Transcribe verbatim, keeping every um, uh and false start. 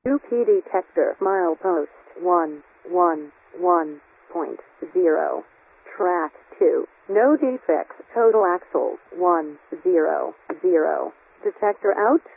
U P detector milepost one one one point zero. Track two. No defects. Total axles one zero zero. Detector out.